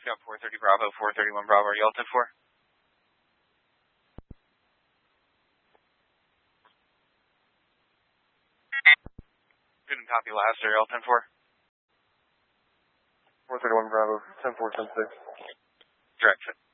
Got 430 Bravo, 431 Bravo, are you all 10-4? Couldn't copy last, are you all 10-4? 431 Bravo, 10-4, 10-6. Direct.